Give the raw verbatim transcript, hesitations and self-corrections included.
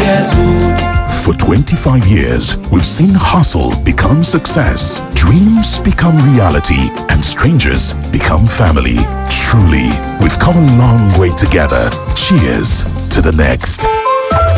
Cheers Food. For twenty-five years, we've seen hustle become success, dreams become reality, and strangers become family. Truly, we've come a long way together. Cheers to the next.